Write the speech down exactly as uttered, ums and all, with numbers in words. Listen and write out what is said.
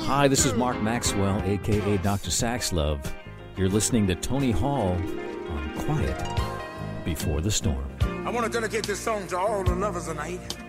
Hi, this is Mark Maxwell, a k a. Doctor Saxlove. You're listening to Tony Hall on Quiet Before the Storm. I want to dedicate this song to all the lovers tonight.